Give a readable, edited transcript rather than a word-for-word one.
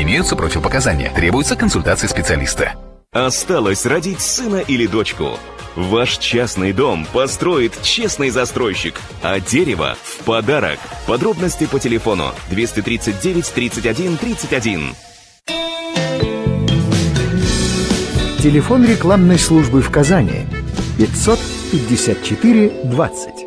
Имеются противопоказания. Требуется консультация специалиста. Осталось родить сына или дочку. Ваш частный дом построит честный застройщик, а дерево в подарок. Подробности по телефону 239 31 31. Телефон рекламной службы в Казани 554 20.